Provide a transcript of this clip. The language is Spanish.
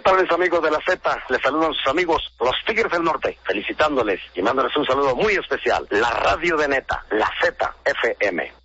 tal, mis amigos de la Z? Les saludan sus amigos, los Tigres del Norte, felicitándoles y mandándoles un saludo muy especial. La radio de Neta, la Z FM.